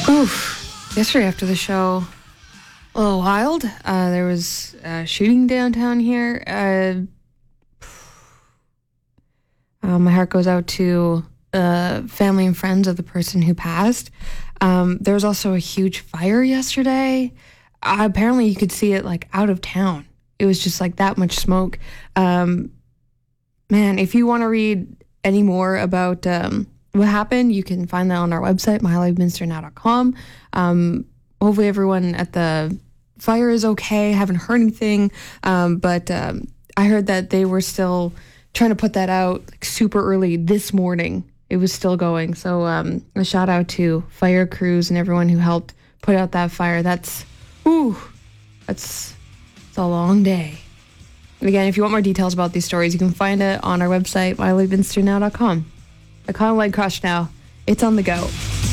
Oof. Yesterday after the show, a little wild. There was a shooting downtown here. My heart goes out to family and friends of the person who passed. There was also a huge fire yesterday. Apparently you could see it like out of town. It was just like that much smoke. Man, if you want to read any more about what happened, you can find that on our website, mylifeminsternow.com. Hopefully everyone at the fire is okay. Haven't heard anything. But I heard that they were still trying to put that out like super early this morning. It was still going. So a shout out to fire crews and everyone who helped put out that fire. That's a long day. And again, if you want more details about these stories, you can find it on our website, mylifeminsternow.com. I kind of like Crush now. It's on the go.